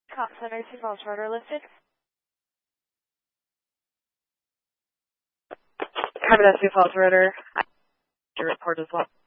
Call Center, Sioux Falls Charter listed. Copy that, Sioux Falls Charter. Your report as well.